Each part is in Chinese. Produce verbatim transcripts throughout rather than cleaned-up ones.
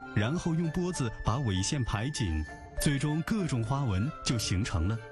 然后用拨子把纬线排紧，最终各种花纹就形成了。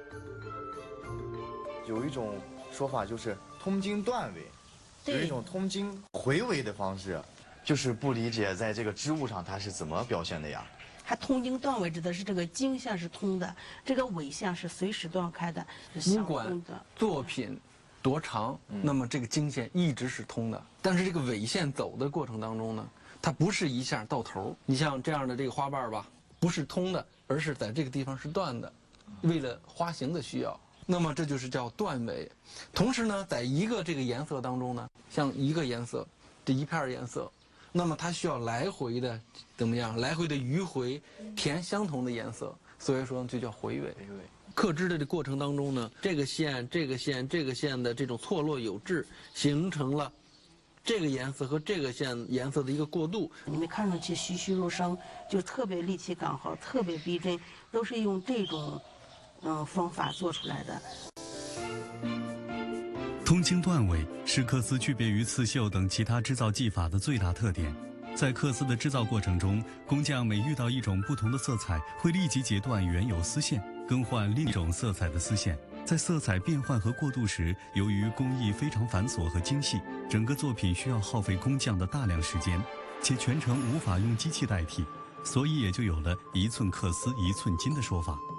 有一种说法就是通经断纬，有一种通经回纬的方式，就是不理解在这个织物上它是怎么表现的呀？ 它通经断纬指的是这个经线是通的，这个纬线是随时断开的，是不相管通的。 作品多长，那么这个经线一直是通的。但是这个纬线走的过程当中呢，它不是一下到头。你像这样的这个花瓣吧，不是通的，而是在这个地方是断的，为了花型的需要。那么这就是叫断纬。同时呢，在一个这个颜色当中呢，像一个颜色，这一片颜色，那么它需要来回的怎么样？来回的迂回填相同的颜色，所以说就叫回纬。刻织的这过程当中呢，这个线、这个线、这个线的这种错落有致，形成了这个颜色和这个线颜色的一个过渡。 你们看上去栩栩如生，就特别立体感好，特别逼真，都是用这种嗯方法做出来的。 通经断纬是缂丝区别于刺绣等其他织造技法的最大特点。在缂丝的制造过程中，工匠每遇到一种不同的色彩，会立即截断原有丝线，更换另一种色彩的丝线。在色彩变换和过渡时，由于工艺非常繁琐和精细，整个作品需要耗费工匠的大量时间，且全程无法用机器代替，所以也就有了一寸缂丝一寸金的说法。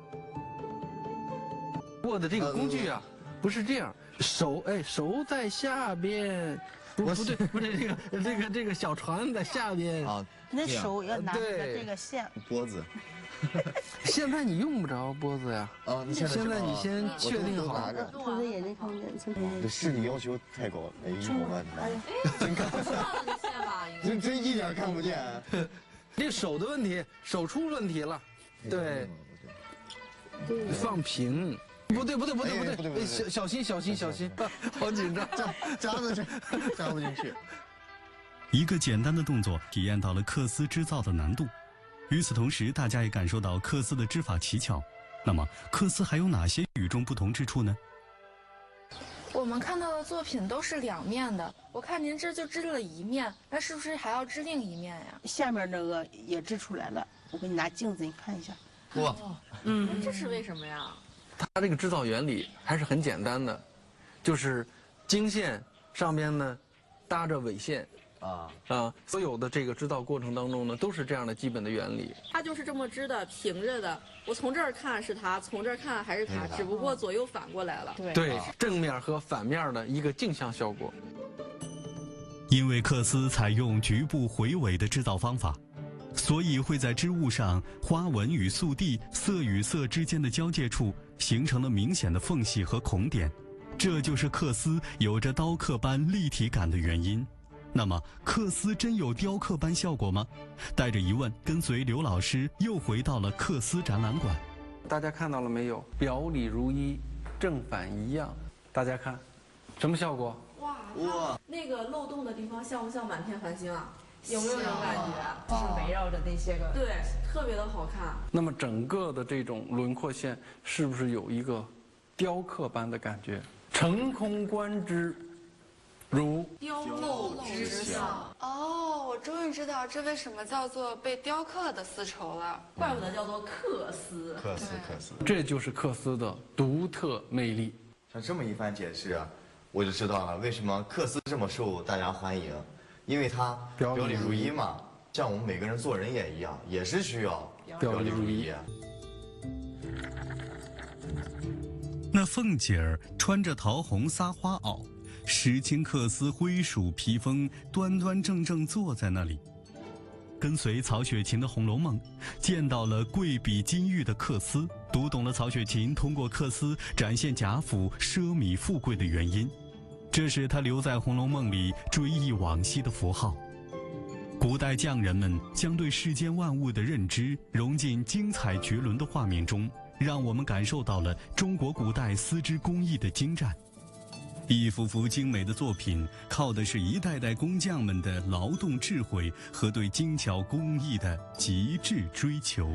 握的这个工具啊，不是这样，手哎手在下边，不不对不对，这个这个这个小船在下边啊， 那手要拿着对这个线， 拨子。 现在你用不着拨子呀。 啊，你现在现在你先确定好。 看着眼睛看不见，从这视力要求太高了，哎呦我的妈！真看不见，真真一点看不见。 这手的问题，手出问题了，对，放平。不对不对不对不对，哎小小心小心小心，好紧张， 扎扎不进去，扎不进去。 一个简单的动作体验到了缂丝织造的难度，与此同时，大家也感受到缂丝的织法奇巧。那么，缂丝还有哪些与众不同之处呢？ 我们看到的作品都是两面的，我看您这就织了一面，那是不是还要织另一面呀？ 下面那个也织出来了，我给你拿镜子，你看一下。 哇， 嗯，这是为什么呀？ 它这个织造原理还是很简单的，就是经线上边呢搭着纬线啊啊，所有的这个织造过程当中呢都是这样的基本的原理。 它就是这么织的，平着的。我从这儿看是它，从这儿看还是它，只不过左右反过来了。对对，正面和反面的一个镜像效果。 因为缂丝采用局部回纬的制造方法，所以会在织物上花纹与素地、色与色之间的交界处形成了明显的缝隙和孔点，这就是缂丝有着刀刻般立体感的原因。那么，缂丝真有雕刻般效果吗？带着疑问，跟随刘老师又回到了缂丝展览馆。 大家看到了没有？表里如一，正反一样。大家看，什么效果？ 哇哇！那个漏洞的地方像不像满天繁星啊？有没有这种感觉？ 就是围绕着那些个， 对，特别的好看。 那么整个的这种轮廓线是不是有一个雕刻般的感觉？成空观之，如雕镂之象。 哦，我终于知道这为什么叫做被雕刻的丝绸了， 怪不得叫做缂丝。 缂丝，缂丝， 这就是缂丝的独特魅力。 像这么一番解释，我就知道了为什么缂丝这么受大家欢迎。因为它表里如一嘛，像我们每个人做人也一样，也是需要表里如一。 那凤姐儿穿着桃红撒花袄，石青缂丝灰鼠披风，端端正正坐在那里，跟随曹雪芹的《红楼梦》，见到了贵比金玉的缂丝，读懂了曹雪芹通过缂丝展现贾府奢靡富贵的原因。这是他留在《红楼梦》里追忆往昔的符号。古代匠人们将对世间万物的认知融进精彩绝伦的画面中，让我们感受到了中国古代丝织工艺的精湛。一幅幅精美的作品，靠的是一代代工匠们的劳动智慧和对精巧工艺的极致追求。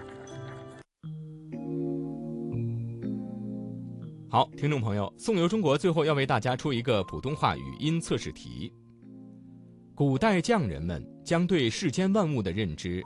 好，听众朋友，宋游中国最后要为大家出一个普通话语音测试题。古代匠人们将对世间万物的认知